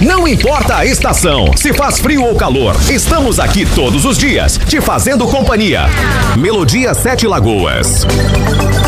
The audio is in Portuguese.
Não importa a estação, se faz frio ou calor, estamos aqui todos os dias, te fazendo companhia. Melodia Sete Lagoas.